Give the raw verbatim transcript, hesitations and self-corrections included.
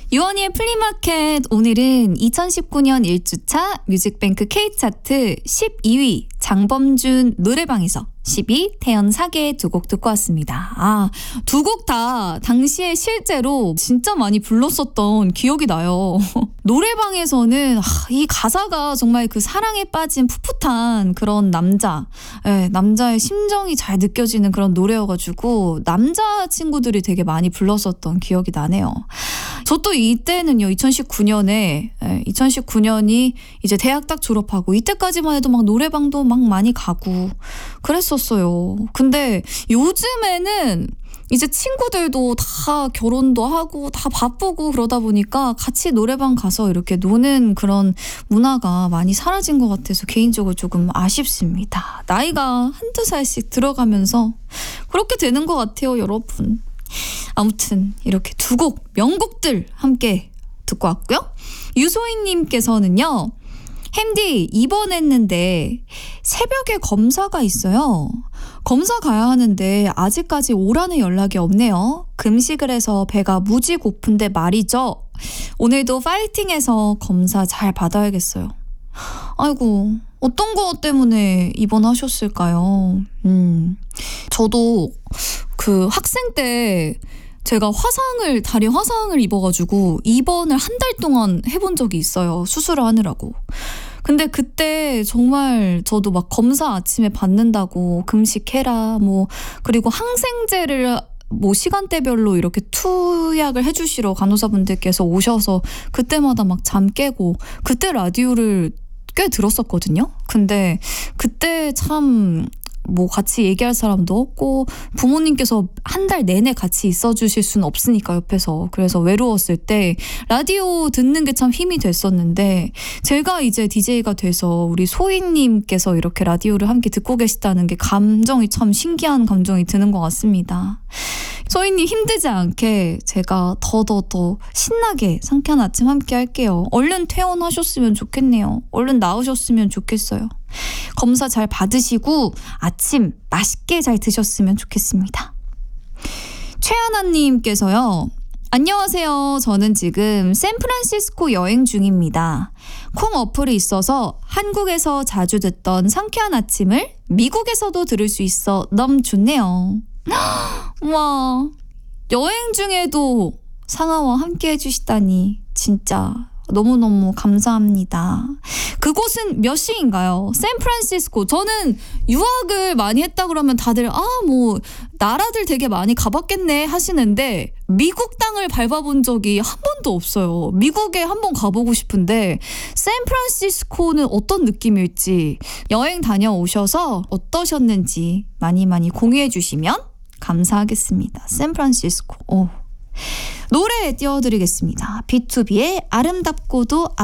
유원이의 플리마켓, 오늘은 이천십구 년 일 주차 뮤직뱅크 K차트 십이 위 장범준 노래방에서 십 위 태연 사계 두 곡 듣고 왔습니다. 아, 두 곡 다 당시에 실제로 진짜 많이 불렀었던 기억이 나요. 노래방에서는 이 가사가 정말 그 사랑에 빠진 풋풋한 그런 남자, 예, 남자의 심정이 잘 느껴지는 그런 노래여가지고 남자친구들이 되게 많이 불렀었던 기억이 나네요. 저 또 이때는요, 이천십구 년에, 예, 이천십구 년이 이제 대학 딱 졸업하고 이때까지만 해도 막 노래방도 막 많이 가고 그랬었어요. 근데 요즘에는 이제 친구들도 다 결혼도 하고 다 바쁘고 그러다 보니까 같이 노래방 가서 이렇게 노는 그런 문화가 많이 사라진 것 같아서 개인적으로 조금 아쉽습니다. 나이가 한두 살씩 들어가면서 그렇게 되는 것 같아요, 여러분. 아무튼 이렇게 두 곡 명곡들 함께 듣고 왔고요. 유소희님께서는요, 햄디 입원했는데 새벽에 검사가 있어요. 검사 가야 하는데 아직까지 오라는 연락이 없네요. 금식을 해서 배가 무지 고픈데 말이죠. 오늘도 파이팅해서 검사 잘 받아야겠어요. 아이고, 어떤 거 때문에 입원하셨을까요? 음, 저도 그 학생 때 제가 화상을, 다리 화상을 입어가지고 입원을 한 달 동안 해본 적이 있어요. 수술을 하느라고. 근데 그때 정말 저도 막 검사 아침에 받는다고 금식해라, 뭐, 그리고 항생제를 뭐 시간대별로 이렇게 투약을 해주시러 간호사분들께서 오셔서 그때마다 막 잠 깨고, 그때 라디오를 꽤 들었었거든요. 근데 그때 참 뭐 같이 얘기할 사람도 없고 부모님께서 한 달 내내 같이 있어 주실 수는 없으니까 옆에서. 그래서 외로웠을 때 라디오 듣는 게 참 힘이 됐었는데, 제가 이제 디제이가 돼서 우리 소희님께서 이렇게 라디오를 함께 듣고 계시다는 게 감정이 참 신기한 감정이 드는 것 같습니다. 소희님 힘들지 않게 제가 더더더 신나게 상쾌한 아침 함께 할게요. 얼른 퇴원하셨으면 좋겠네요. 얼른 나으셨으면 좋겠어요. 검사 잘 받으시고 아침 맛있게 잘 드셨으면 좋겠습니다. 최하나님께서요, 안녕하세요. 저는 지금 샌프란시스코 여행 중입니다. 콩 어플이 있어서 한국에서 자주 듣던 상쾌한 아침을 미국에서도 들을 수 있어 너무 좋네요. 와, 여행 중에도 상아와 함께 해주시다니 진짜 너무너무 감사합니다. 그곳은 몇 시인가요? 샌프란시스코. 저는 유학을 많이 했다 그러면 다들 아, 뭐 나라들 되게 많이 가봤겠네 하시는데 미국 땅을 밟아본 적이 한 번도 없어요. 미국에 한번 가보고 싶은데 샌프란시스코는 어떤 느낌일지, 여행 다녀오셔서 어떠셨는지 많이 많이 공유해 주시면 감사하겠습니다. 샌프란시스코. 오. 노래 띄워드리겠습니다. 비투비의 아름답고도